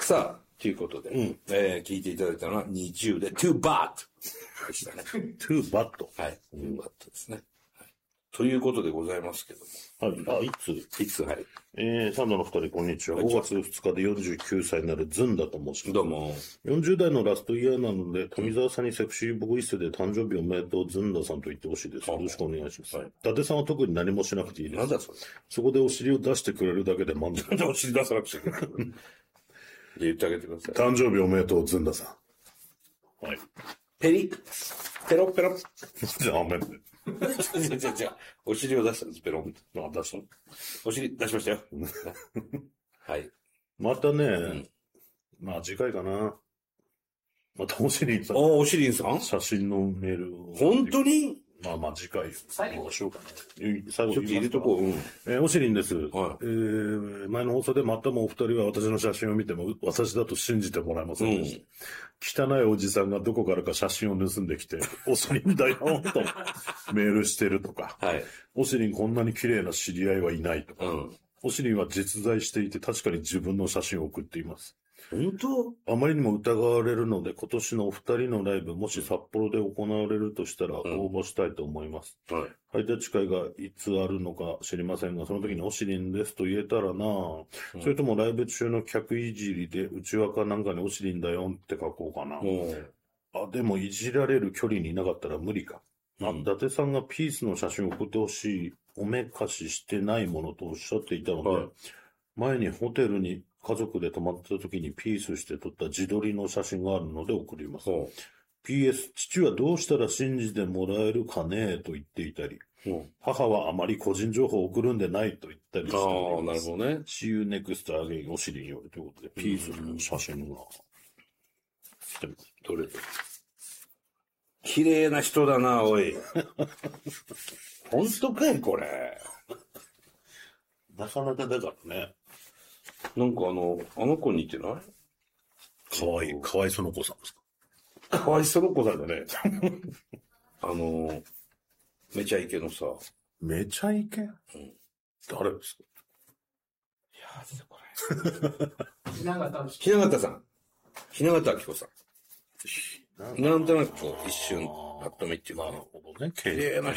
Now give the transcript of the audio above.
さあ、ということで、聞いていただいたのは20で too bad でしたね。 too bad。 はい。too bad ですね。はい。ということでございますけども。 はい。いつ、 はい。 サンドの二人、こんにちは。5月2日で49歳になるズンだと申します。 どうも。 40代のラストイヤーなので、富澤さんにセクシーボイスで誕生日おめでとうズンダさんと言ってほしいです。よろしくお願いします。はい。伊達さんは特に何もしなくていいです。 なんだそれ。 そこでお尻を出してくれるだけで満足。 なんでお尻出さなくちゃいけないので言ってあげてください。 誕生日おめでとうズンダさん。はい。 ペロペロ。 じゃあ、めんね。 じゃお尻を出したんです、ペロン。 あ、出したの？ お尻出しましたよ。はい。 またね、まあ次回かな。またお尻にさん。 おしりんさん写真のメールを。 本当に？ まあ次回。 最後しようかな。最後ちょっと入れとこう。 おしりんです。 は前の放送でまたもお二人は私の写真を見ても私だと信じてもらえませんでした。汚いおじさんがどこからか写真を盗んできて、おしりんだよとメールしてるとか、 はい。 おしりんこんなに綺麗な知り合いはいないとか、おしりんは実在していて確かに自分の写真を送っています。 本当？ あまりにも疑われるので、今年のお二人のライブ、もし札幌で行われるとしたら応募したいと思います。 はい。 ハイタッチ会がいつあるのか知りませんが、その時におしりんですと言えたらなぁ、それともライブ中の客いじりで、内輪かなんかにおしりんだよって書こうかな。あ、でもいじられる距離にいなかったら無理か。伊達さんがピースの写真を送ってほしい、おめかししてないものとおっしゃっていたので、前にホテルに家族で泊まった時にピースして撮った自撮りの写真があるので送ります。PS、父はどうしたら信じてもらえるかねと言っていたり、母はあまり個人情報を送るんでないと言ったりしております。 なるほどね。 See you next again お尻によるということで、ピースの写真が来てます。 どれ？綺麗な人だな、おい。本当かい、これ。 なかなかだからね。 なんかあの子似てない？ かわいその子さんですか？ かわいその子さんだね。めちゃイケのさ。 めちゃイケ？誰ですか？ いやー、これ。 雛形さん。雛形あきこさん。なんとなくこう、一瞬、ぱっと見っていうかね。 なるほどね。 綺麗な